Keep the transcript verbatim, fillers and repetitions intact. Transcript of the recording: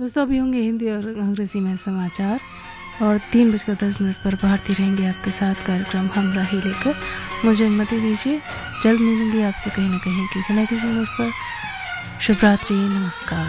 दोस्तों अभी होंगे हिंदी और अंग्रेजी में समाचार और तीन बजकर दस मिनट पर भारती रहेंगे आपके साथ कार्यक्रम हम राही लेकर। मुझे अनुमति दीजिए, जल्द मिलूंगी आपसे कहीं ना कहीं किसी न किसी मोड़ पर। शुभ रात्रि, नमस्कार।